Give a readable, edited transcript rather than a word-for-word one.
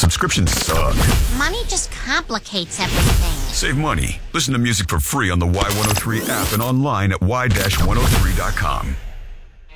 Subscriptions suck. Money just complicates everything. Save money. Listen to music for free on the Y103 app and online at y-103.com.